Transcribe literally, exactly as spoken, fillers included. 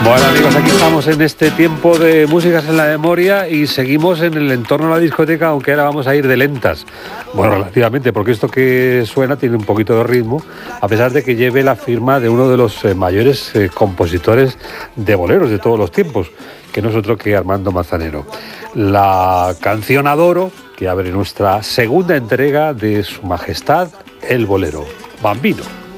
Bueno amigos, aquí estamos en este tiempo de músicas en la memoria y seguimos en el entorno de la discoteca, aunque ahora vamos a ir de lentas. Bueno, relativamente, porque esto que suena tiene un poquito de ritmo, a pesar de que lleve la firma de uno de los eh, mayores eh, compositores de boleros de todos los tiempos, que no es otro que Armando Manzanero. La canción Adoro, que abre nuestra segunda entrega de Su Majestad el Bolero, Bambino.